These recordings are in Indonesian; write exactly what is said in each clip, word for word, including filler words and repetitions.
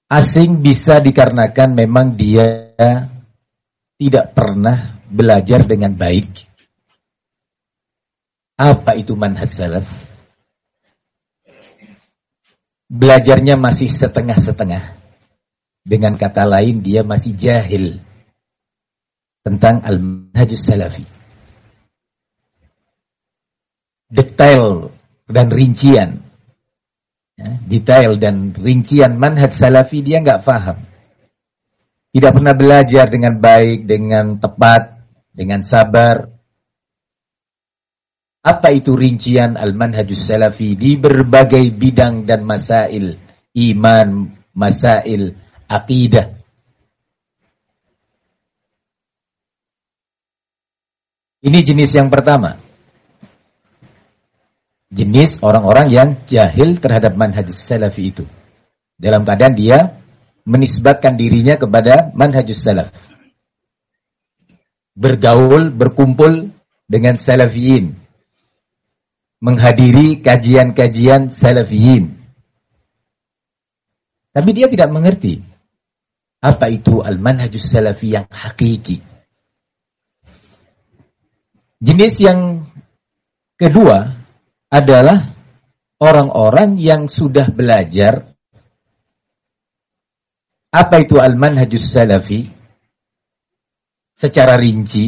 Asing bisa dikarenakan memang dia tidak pernah belajar dengan baik. Apa itu manhaj salaf? Belajarnya masih setengah-setengah. Dengan kata lain, dia masih jahil tentang al-manhajus salafi. Detail dan rincian, ya, detail dan rincian manhaj salafi dia nggak paham. Tidak pernah belajar dengan baik, dengan tepat, dengan sabar. Apa itu rincian al-manhajus salafi di berbagai bidang dan masail iman, masail akidah. Ini jenis yang pertama. Jenis orang-orang yang jahil terhadap manhajus salafi itu. Dalam keadaan dia menisbatkan dirinya kepada manhajus salaf. Bergaul, berkumpul dengan salafiyin. Menghadiri kajian-kajian salafiyin. Tapi dia tidak mengerti apa itu al-manhajus salafi yang hakiki. Jenis yang kedua adalah orang-orang yang sudah belajar apa itu al-manhajus salafi secara rinci,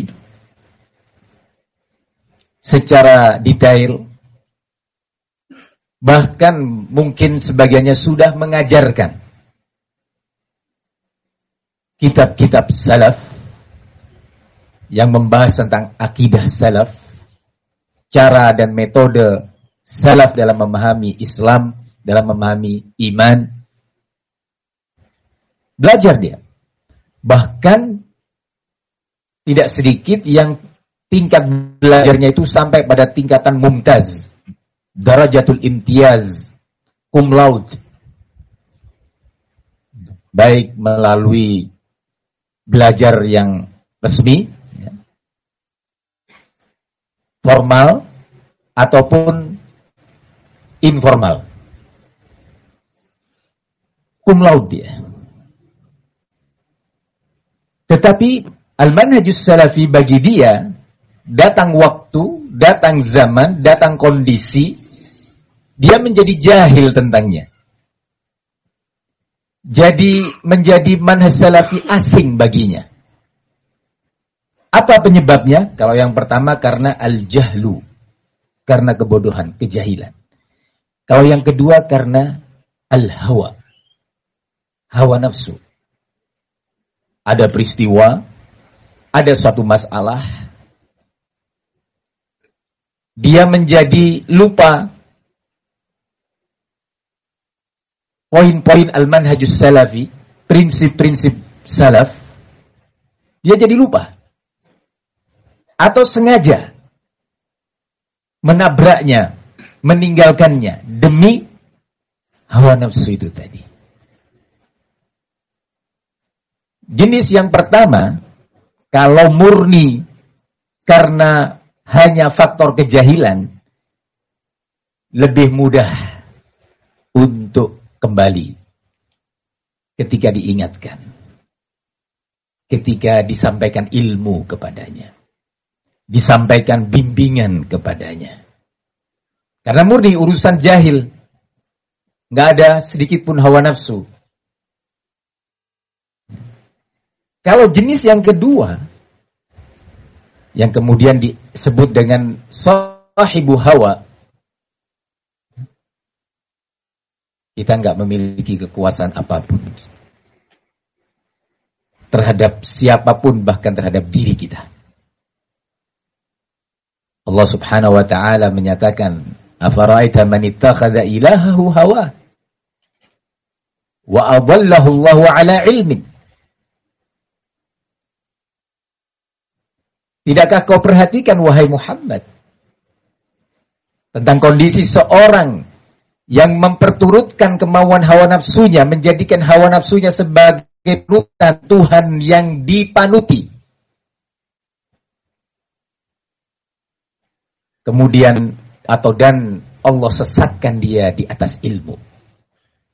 secara detail. Bahkan mungkin sebagiannya sudah mengajarkan kitab-kitab salaf yang membahas tentang akidah salaf, cara dan metode salaf dalam memahami Islam, dalam memahami iman. Belajar dia. Bahkan tidak sedikit yang tingkat belajarnya itu sampai pada tingkatan mumtaz. Darajatul imtiaz, cum laude, baik melalui belajar yang resmi, ya, formal, ataupun informal. Cum laude dia. Tetapi al-manhajus salafi bagi dia, datang waktu, datang zaman, datang kondisi, dia menjadi jahil tentangnya. Jadi menjadi manhaj salafi asing baginya. Apa penyebabnya? Kalau yang pertama karena al-jahlu, karena kebodohan, kejahilan. Kalau yang kedua karena al-hawa, hawa nafsu. Ada peristiwa, ada suatu masalah, dia menjadi lupa poin-poin al-manhajus salafi, prinsip-prinsip salaf, dia jadi lupa. Atau sengaja menabraknya, meninggalkannya demi hawa nafsu itu tadi. Jenis yang pertama, kalau murni karena hanya faktor kejahilan, lebih mudah untuk kembali ketika diingatkan, ketika disampaikan ilmu kepadanya, disampaikan bimbingan kepadanya. Karena murni urusan jahil, nggak ada sedikit pun hawa nafsu. Kalau jenis yang kedua, yang kemudian disebut dengan sahibu hawa, kita nggak memiliki kekuasaan apapun terhadap siapapun, bahkan terhadap diri kita. Allah Subhanahu wa taala menyatakan, "Afara'aita man ittakhadha ilahahu hawa wa adallahu Allahu 'ala ilmin." Tidakkah kau perhatikan wahai Muhammad tentang kondisi seorang yang memperturutkan kemauan hawa nafsunya, menjadikan hawa nafsunya sebagai panutan Tuhan yang dipanuti. Kemudian atau dan Allah sesatkan dia di atas ilmu.